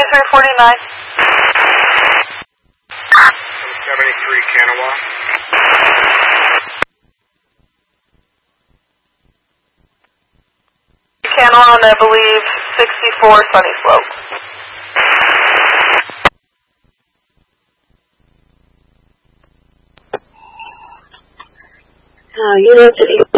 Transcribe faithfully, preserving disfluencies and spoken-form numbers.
seventy-three forty-nine. seventy-three Kanawha. Kanawha, and I believe sixty-four Sunny Slope. Uh, Union City.